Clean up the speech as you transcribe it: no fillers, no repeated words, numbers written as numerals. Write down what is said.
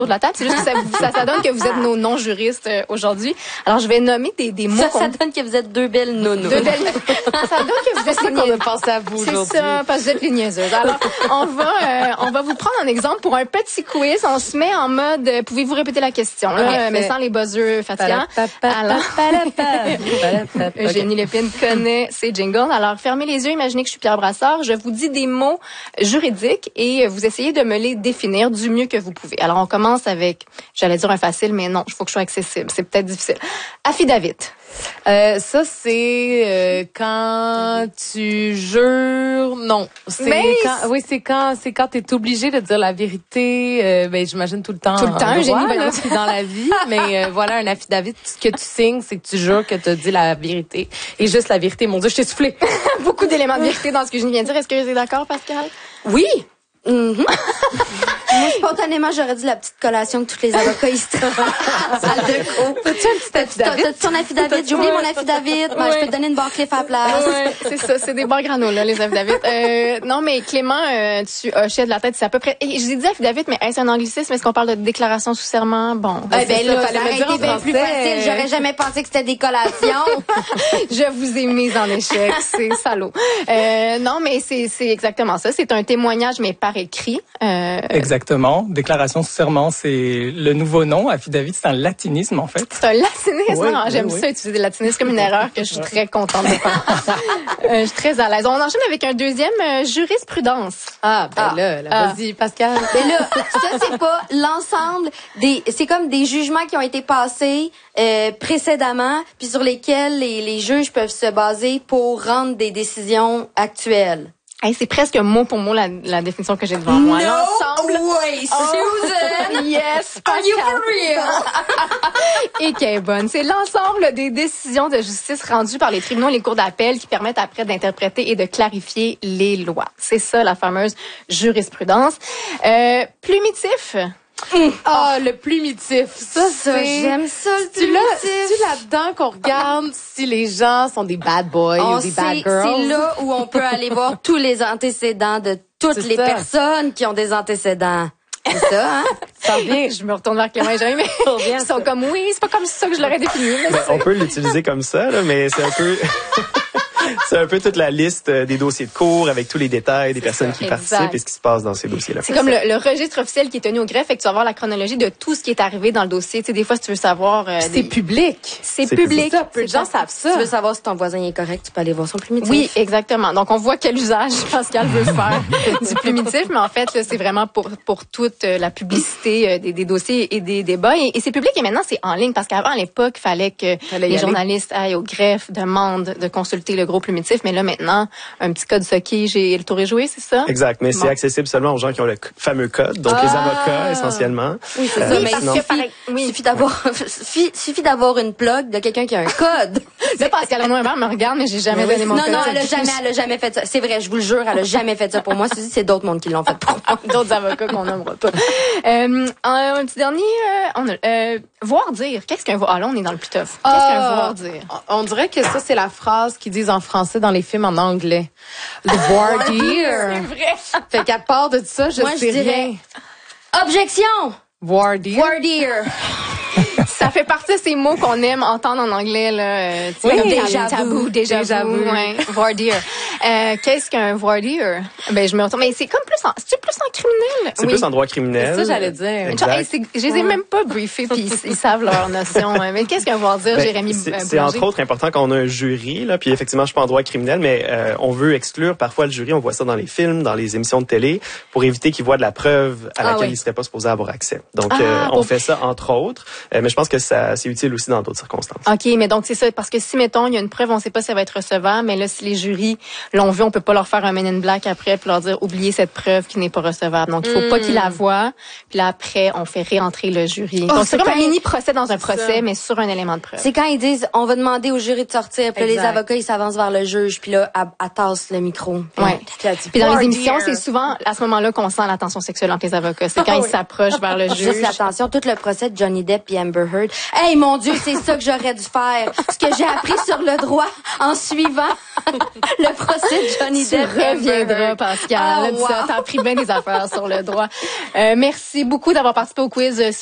de la table. C'est juste que ça donne que vous êtes nos non-juristes aujourd'hui. Alors, je vais nommer des mots. Ça donne que vous êtes deux belles nonos. Ça donne que vous êtes c'est qu'on a pensé à vous aujourd'hui. C'est ça, parce que vous êtes les niaiseuses. Alors, on va vous prendre un exemple pour un petit quiz. On se met en mode, pouvez-vous répéter la question, là, mais sans les buzzers fatigants. Alors, Eugénie Lépine connaît ses jingles. Alors, fermez les yeux, imaginez que je suis Pierre Brassard. Je vous dis des mots juridiques et vous essayez de me les définir du mieux que vous pouvez. Alors, on commence avec, j'allais dire un facile, mais non, il faut que je sois accessible. C'est peut-être difficile. Affidavit. Ça, c'est quand tu jures... Non. C'est quand t'es obligé de dire la vérité, j'imagine tout le temps. Tout le temps, droit, là, puis dans la vie. Mais voilà, un affidavit, ce que tu signes, c'est que tu jures que tu as dit la vérité. Et juste la vérité. Mon Dieu, je t'ai soufflé. Beaucoup d'éléments de vérité dans ce que je viens de dire. Est-ce que vous êtes d'accord, Pascal? Oui. Mm-hmm. Moi, spontanément, j'aurais dit la petite collation que tous les avocats ici. Salle de cours. T'as-tu un petit affidavit? T'as ton affidavit? J'ai oublié mon affidavit. Je peux te donner une barre cliff à la place. Ouais, c'est ça. C'est des barres granola, là, les affidavits. Non, mais Clément, tu hochais de la tête. C'est à peu près... J'ai dit affidavit, mais est-ce un anglicisme? Est-ce qu'on parle de déclaration sous serment? Bon. Là, ça aurait été bien plus facile. J'aurais jamais pensé que c'était des collations. Je vous ai mise en échec. C'est salaud. Non, mais c'est exactement ça. C'est un témoignage, mais par écrit. Exactement. Déclaration sous serment, c'est le nouveau nom. Affidavit, c'est un latinisme, en fait. C'est un latinisme. Oui, J'aime oui. ça, utiliser le latinisme comme une erreur que je suis très contente de faire. Je suis très à l'aise. On enchaîne avec un deuxième, jurisprudence. Vas-y, Pascal. Mais là, ça, c'est pas l'ensemble c'est comme des jugements qui ont été passés, précédemment, puis sur lesquels les juges peuvent se baser pour rendre des décisions actuelles. Hey, c'est presque mot pour mot la définition que j'ai devant moi. L'ensemble. Way, Susan! Yes! Are you for real? Et qui est bonne. C'est l'ensemble des décisions de justice rendues par les tribunaux et les cours d'appel qui permettent après d'interpréter et de clarifier les lois. C'est ça, la fameuse jurisprudence. Plumitif. Le plumitif. Ça, j'aime ça, le C'est plumitif. là-dedans qu'on regarde si les gens sont des bad boys ou des bad girls. C'est là où on peut aller voir tous les antécédents de toutes les personnes qui ont des antécédents. C'est ça, hein? Ça revient. Je me retourne vers Clément et Jérémy, mais ils sont comme, oui, c'est pas comme ça que je l'aurais défini. Mais on peut l'utiliser comme ça, là, mais c'est un peu... C'est un peu toute la liste des dossiers de cours avec tous les détails des personnes qui participent et ce qui se passe dans ces dossiers-là. C'est comme le registre officiel qui est tenu au greffe et que tu vas voir la chronologie de tout ce qui est arrivé dans le dossier. Tu sais, des fois, si tu veux savoir... c'est public. C'est public. Peu de gens savent ça. Si tu veux savoir si ton voisin est correct, tu peux aller voir son plumitif. Oui, exactement. Donc, on voit quel usage Pascal veut faire du plumitif, mais en fait, là, c'est vraiment pour toute la publicité des dossiers et des débats. Et c'est public et maintenant, c'est en ligne parce qu'avant, à l'époque, il fallait que les journalistes aillent au greffe, demandent de consulter le gros plumitif, mais là, maintenant, un petit code SOCI, j'ai le tour est joué, c'est ça? Exact, mais c'est accessible seulement aux gens qui ont le fameux code, donc les avocats, essentiellement. Oui, c'est ça, mais il suffit d'avoir une plug de quelqu'un qui a un code. Là, Pascal Noël me regarde, mais j'ai jamais donné mon code. Non, elle a jamais fait ça. C'est vrai, je vous le jure, elle a jamais fait ça pour moi. C'est d'autres mondes qui l'ont fait pour moi. D'autres avocats qu'on nommera pas. Un petit dernier, voir dire. Qu'est-ce qu'un voir? Ah, là, on est dans le plus tough. Qu'est-ce qu'un voir dire? On dirait que ça, c'est la phrase qu'ils disent en français dans les films en anglais. Le voir dire. C'est vrai. Fait qu'à part de ça, je sais rien. Objection! Voir dire. Voir dire. Ça fait partie de ces mots qu'on aime entendre en anglais, là. Déjà vu. Ouais. Voir dire. Qu'est-ce qu'un voir dire? Ben, je me retourne. Mais c'est comme c'est plus en criminel? C'est plus en droit criminel. C'est ça, j'allais dire. Je les ai même pas briefés puis ils savent leur notion. Mais qu'est-ce qu'un voir dire, Jérémy? C'est entre autres important quand on a un jury, là. Puis effectivement, je suis pas en droit criminel, mais, on veut exclure parfois le jury. On voit ça dans les films, dans les émissions de télé, pour éviter qu'ils voient de la preuve à laquelle ils seraient pas supposés avoir accès. Donc, on fait ça entre autres. Mais je pense que c'est utile aussi dans d'autres circonstances. OK, mais donc c'est ça, parce que si, mettons, il y a une preuve, on sait pas si ça va être recevable, mais là, si les jurys l'ont vu, on peut pas leur faire un Men in Black après puis leur dire, oubliez cette preuve qui n'est pas recevable. Donc, il faut pas qu'ils la voient, puis là, après, on fait réentrer le jury. Donc, c'est comme un mini-procès dans un procès, mais sur un élément de preuve. C'est quand ils disent, on va demander au jury de sortir, puis là, les avocats, ils s'avancent vers le juge, puis là, elle tasse le micro. Ouais. Puis dans les émissions, c'est souvent à ce moment-là qu'on sent la tension sexuelle entre les avocats. C'est quand ils s'approchent vers le juge. Juste l'attention, tout le procès de Johnny Depp et Amber Heard, Heard. Hey, mon Dieu, c'est ça que j'aurais dû faire. Ce que j'ai appris sur le droit en suivant le procès de Johnny Depp. Tu reviendras, Pascal. Oh, wow. T'as appris bien des affaires sur le droit. Merci beaucoup d'avoir participé au quiz